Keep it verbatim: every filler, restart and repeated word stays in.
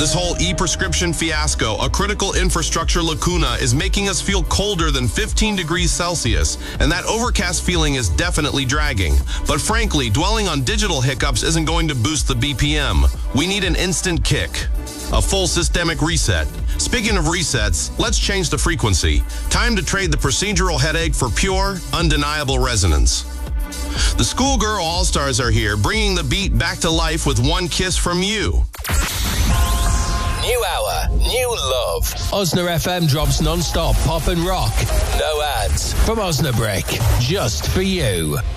This whole e-prescription fiasco, a critical infrastructure lacuna, is making us feel colder than fifteen degrees Celsius, and that overcast feeling is definitely dragging. But frankly, dwelling on digital hiccups isn't going to boost the B P M. We need an instant kick. A full systemic reset. Speaking of resets, let's change the frequency. Time to trade the procedural headache for pure, undeniable resonance. The Schoolgirl All-Stars are here, bringing the beat back to life with one kiss from you. New hour, new love. Osna F M drops non-stop pop and rock. No ads. From Osnabrick, just for you.